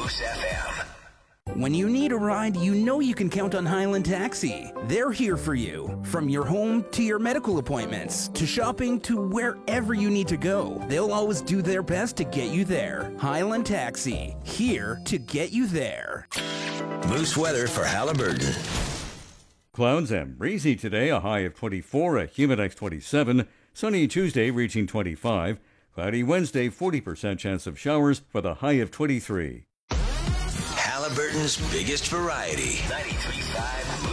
Moose FM. When you need a ride, you know you can count on Highland Taxi. They're here for you. From your home to your medical appointments, to shopping, to wherever you need to go. They'll always do their best to get you there. Highland Taxi, here to get you there. Moose weather for Halliburton. Clouds and breezy today, a high of 24, a Humidex 27. Sunny Tuesday reaching 25. Cloudy Wednesday, 40% chance of showers for the high of 23. Halliburton's biggest variety. 93.5